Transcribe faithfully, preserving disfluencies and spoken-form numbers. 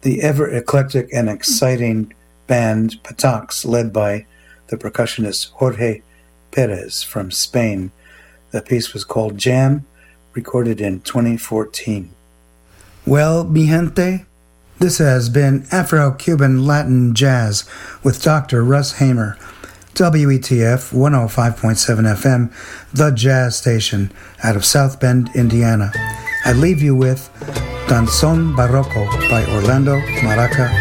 the ever-eclectic and exciting band Patax, led by the percussionist Jorge Perez from Spain. The piece was called Jam, recorded in twenty fourteen. Well, mi gente, this has been Afro-Cuban Latin Jazz with Doctor Russ Hamer, W E T F one oh five point seven F M, the jazz station out of South Bend, Indiana. I leave you with Danzón Barroco by Orlando Maraca